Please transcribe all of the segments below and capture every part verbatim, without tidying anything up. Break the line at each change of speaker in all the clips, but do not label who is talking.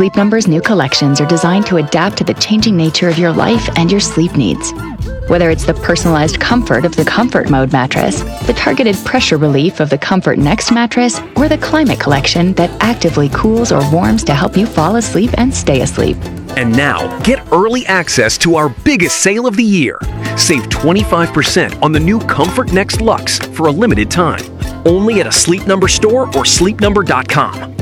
Sleep Number's new collections are designed to adapt to the changing nature of your life and your sleep needs. Whether it's the personalized comfort of the Comfort Mode mattress, the targeted pressure relief of the Comfort Next mattress, or the Climate Collection that actively cools or warms to help you fall asleep and stay asleep.
And now, get early access to our biggest sale of the year. Save twenty-five percent on the new Comfort Next Luxe for a limited time. Only at a Sleep Number store or sleep number dot com.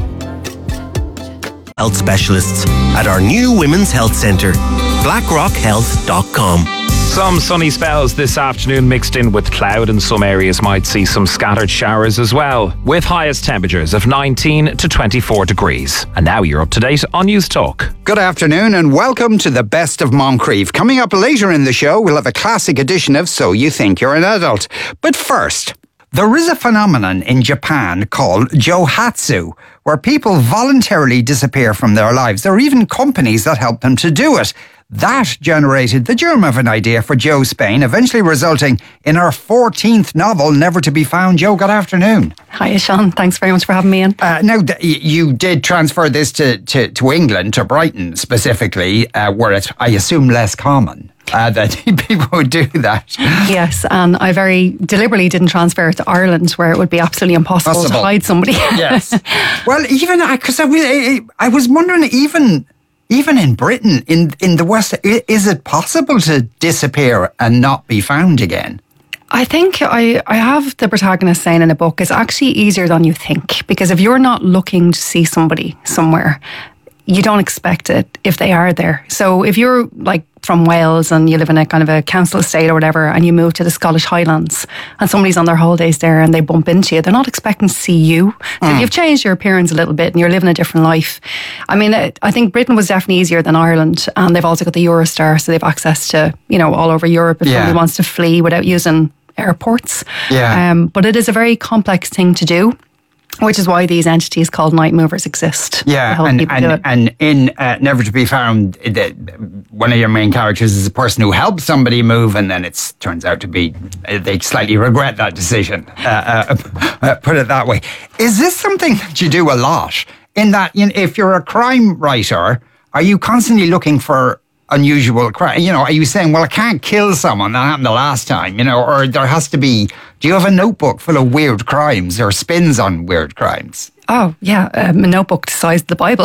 Health specialists at our new Women's Health Centre, blackrock health dot com.
Some sunny spells this afternoon mixed in with cloud, and some areas might see some scattered showers as well, with highest temperatures of nineteen to twenty-four degrees. And now you're up to date on News Talk.
Good afternoon and welcome to the Best of Moncrief. Coming up later in the show, we'll have a classic edition of So You Think You're an Adult. But first, there is a phenomenon in Japan called Johatsu, where people voluntarily disappear from their lives. There are even companies that help them to do it. That generated the germ of an idea for Jo Spain, eventually resulting in her fourteenth novel, Never to be Found. Jo, good afternoon.
Hi, Sean. Thanks very much for having me in.
Uh, now, you did transfer this to, to, to England, to Brighton specifically, uh, where it's, I assume, less common. Uh, that people would do that.
Yes, and I very deliberately didn't transfer it to Ireland, where it would be absolutely impossible Possible. to hide somebody.
Yes. Well, even because I, I, I was wondering, even even in Britain, in in the West, is it possible to disappear and not be found again?
I think I, I have the protagonist saying in a book, it's actually easier than you think, because if you're not looking to see somebody somewhere, you don't expect it if they are there. So if you're like from Wales and you live in a kind of a council estate or whatever, and you move to the Scottish Highlands and somebody's on their holidays there and they bump into you, they're not expecting to see you. So mm. if you've changed your appearance a little bit and you're living a different life. I mean, I think Britain was definitely easier than Ireland, and they've also got the Eurostar, so they've access to, you know, all over Europe if yeah. somebody wants to flee without using airports.
Yeah.
Um, but it is a very complex thing to do, which is why these entities called night movers exist.
Yeah, and and, and in uh, Never to be Found, the, one of your main characters is a person who helps somebody move, and then it turns out to be, uh, they slightly regret that decision. Uh, uh, uh, put it that way. Is this something that you do a lot? In that, you know, if you're a crime writer, are you constantly looking for unusual crime? You know, are you saying, well, I can't kill someone, that happened the last time, you know, or there has to be, do you have a notebook full of weird crimes or spins on weird crimes?
Oh, yeah, um, a notebook the size of the Bible.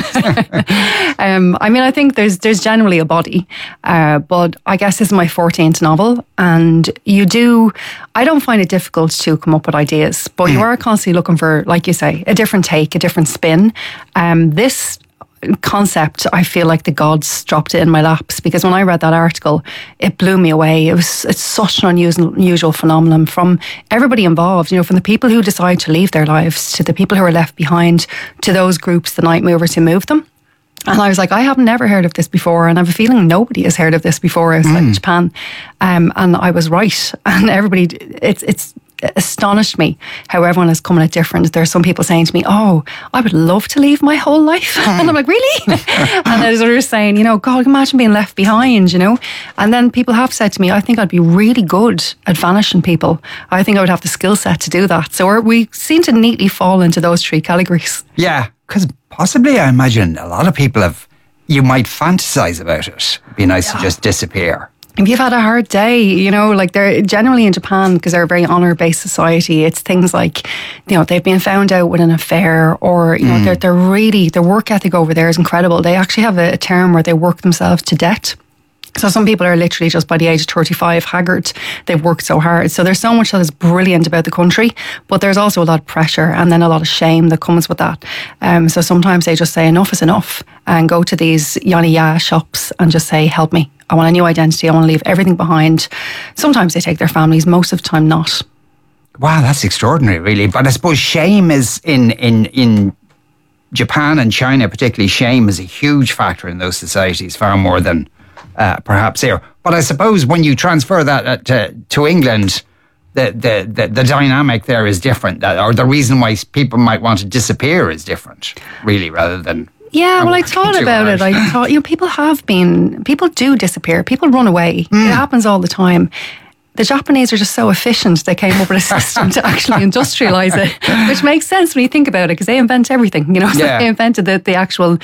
Yes.
um, I mean, I think there's there's generally a body, uh, but I guess this is my fourteenth novel, and you do, I don't find it difficult to come up with ideas, but mm. you are constantly looking for, like you say, a different take, a different spin. Um, this concept, I feel like the gods dropped it in my laps, because when I read that article, it blew me away. It was it's such an unusual, unusual phenomenon from everybody involved, you know, from the people who decide to leave their lives to the people who are left behind to those groups, the night movers who move them. And I was like, I have never heard of this before, and I have a feeling nobody has heard of this before outside mm. Japan. Um, and I was right. And everybody, it's it's astonished me how everyone is coming at different. There are some people saying to me, oh, I would love to leave my whole life. And I'm like, really? And there's others saying, you know, God, imagine being left behind, you know. And then people have said to me, I think I'd be really good at vanishing people. I think I would have the skill set to do that. So we seem to neatly fall into those three categories.
Yeah, because possibly I imagine a lot of people have, you might fantasize about it. It'd be nice yeah. to just disappear.
If you've had a hard day, you know, like they're generally in Japan, because they're a very honour-based society, it's things like, you know, they've been found out with an affair, or, you know, mm. they're, they're really, their work ethic over there is incredible. They actually have a, a term where they work themselves to death. So some people are literally just by the age of thirty-five haggard. They've worked so hard. So there's so much that is brilliant about the country, but there's also a lot of pressure and then a lot of shame that comes with that. Um, so sometimes they just say enough is enough and go to these Yoniya shops and just say, help me. I want a new identity. I want to leave everything behind. Sometimes they take their families, most of the time not.
Wow, that's extraordinary, really. But I suppose shame is in in in Japan and China particularly, shame is a huge factor in those societies, far more than uh, perhaps here. But I suppose when you transfer that uh, to, to England, the, the, the, the dynamic there is different, that, or the reason why people might want to disappear is different, really, rather than...
Yeah, well, I thought about it. I thought, you know, people have been, people do disappear. People run away. Mm. It happens all the time. The Japanese are just so efficient, they came up with a system to actually industrialise it, which makes sense when you think about it, because they invent everything, you know, so yeah. they invented the, the actual